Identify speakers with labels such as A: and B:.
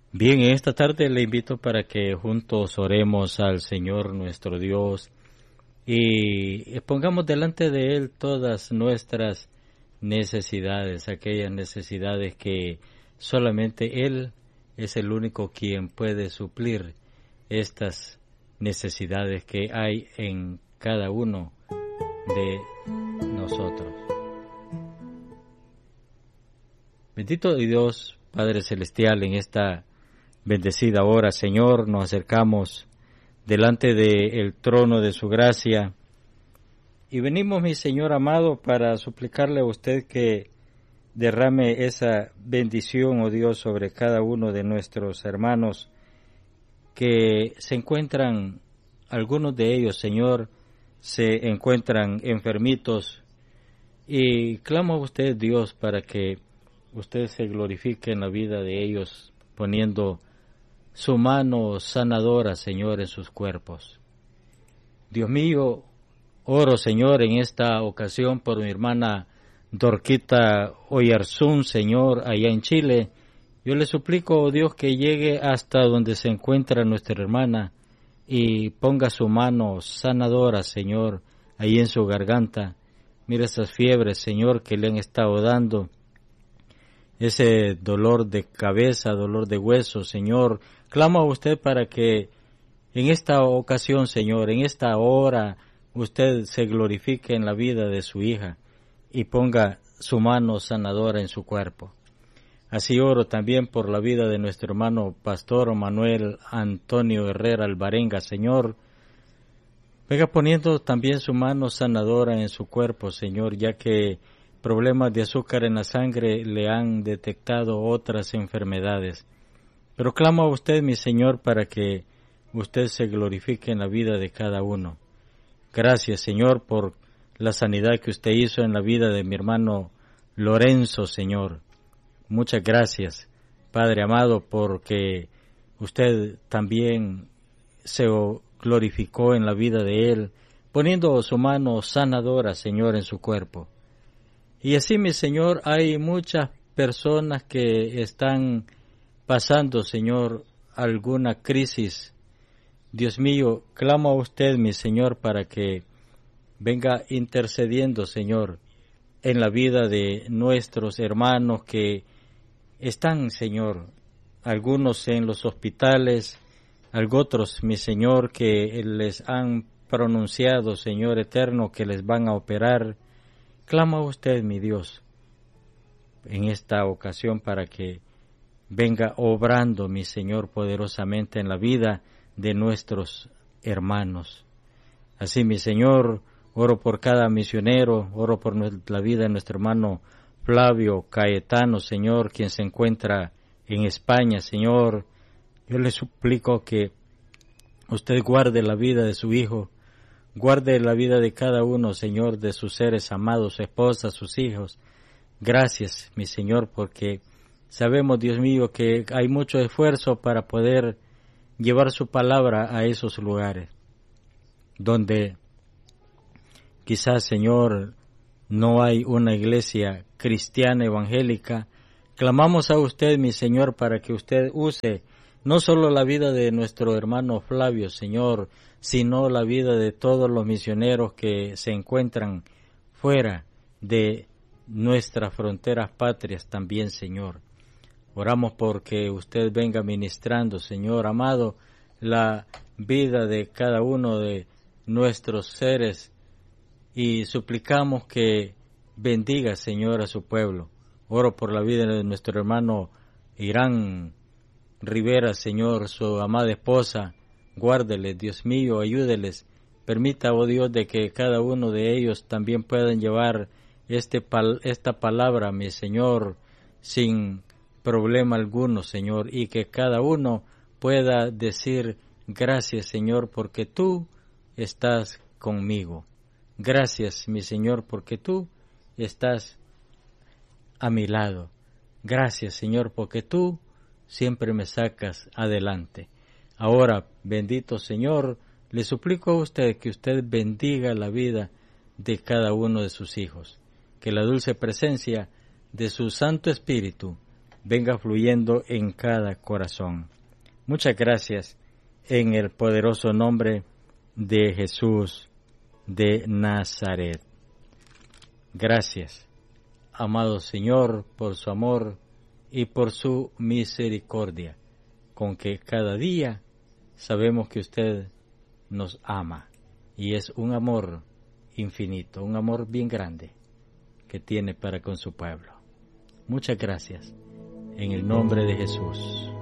A: Bien, en esta tarde le invito para que juntos oremos al Señor nuestro Dios y pongamos delante de Él todas nuestras necesidades, aquellas necesidades que solamente Él es el único quien puede suplir estas necesidades que hay en cada uno de nosotros. Bendito Dios, Padre Celestial, en esta bendecida hora, Señor, nos acercamos delante del trono de su gracia y venimos, mi Señor amado, para suplicarle a usted que derrame esa bendición, oh Dios, sobre cada uno de nuestros hermanos que se encuentran, algunos de ellos, Señor, se encuentran enfermitos, y clamo a usted, Dios, para que usted se glorifique en la vida de ellos, poniendo su mano sanadora, Señor, en sus cuerpos. Dios mío, oro, Señor, en esta ocasión por mi hermana Dorquita Oyarzún, Señor, allá en Chile. Yo le suplico, oh Dios, que llegue hasta donde se encuentra nuestra hermana y ponga su mano sanadora, Señor, ahí en su garganta. Mira esas fiebres, Señor, que le han estado dando, ese dolor de cabeza, dolor de hueso, Señor. Clamo a usted para que en esta ocasión, Señor, en esta hora, usted se glorifique en la vida de su hija y ponga su mano sanadora en su cuerpo. Así oro también por la vida de nuestro hermano Pastor Manuel Antonio Herrera Alvarenga, Señor. Venga poniendo también su mano sanadora en su cuerpo, Señor, ya que problemas de azúcar en la sangre le han detectado otras enfermedades. Pero clamo a usted, mi Señor, para que usted se glorifique en la vida de cada uno. Gracias, Señor, por la sanidad que usted hizo en la vida de mi hermano Lorenzo, Señor. Muchas gracias, Padre amado, porque usted también se glorificó en la vida de él, poniendo su mano sanadora, Señor, en su cuerpo. Y así, mi Señor, hay muchas personas que están pasando, Señor, alguna crisis. Dios mío, clamo a usted, mi Señor, para que venga intercediendo, Señor, en la vida de nuestros hermanos que están, Señor, algunos en los hospitales, otros, mi Señor, que les han pronunciado, Señor eterno, que les van a operar. Clamo a usted, mi Dios, en esta ocasión para que venga obrando, mi Señor, poderosamente en la vida de nuestros hermanos. Así, mi Señor, oro por cada misionero, oro por la vida de nuestro hermano Flavio Caetano, Señor, quien se encuentra en España, Señor. Yo le suplico que usted guarde la vida de su hijo, guarde la vida de cada uno, Señor, de sus seres amados, su esposa, sus hijos. Gracias, mi Señor, porque sabemos, Dios mío, que hay mucho esfuerzo para poder llevar su palabra a esos lugares donde quizás, Señor, no hay una iglesia cristiana evangélica. Clamamos a usted, mi Señor, para que usted use no solo la vida de nuestro hermano Flavio, Señor, sino la vida de todos los misioneros que se encuentran fuera de nuestras fronteras patrias también, Señor. Oramos porque usted venga ministrando, Señor amado, la vida de cada uno de nuestros seres y suplicamos que bendiga, Señor, a su pueblo. Oro por la vida de nuestro hermano Irán Rivera, Señor, su amada esposa. Guárdeles, Dios mío, ayúdeles. Permita, oh Dios, de que cada uno de ellos también puedan llevar esta palabra, mi Señor, sin problema alguno, Señor, y que cada uno pueda decir gracias, Señor, porque tú estás conmigo. Gracias, mi Señor, porque tú estás a mi lado. Gracias, Señor, porque tú siempre me sacas adelante. Ahora, bendito Señor, le suplico a usted que usted bendiga la vida de cada uno de sus hijos, que la dulce presencia de su Santo Espíritu venga fluyendo en cada corazón. Muchas gracias en el poderoso nombre de Jesús de Nazaret. Gracias, amado Señor, por su amor y por su misericordia, con que cada día sabemos que usted nos ama, y es un amor infinito, un amor bien grande que tiene para con su pueblo. Muchas gracias, en el nombre de Jesús.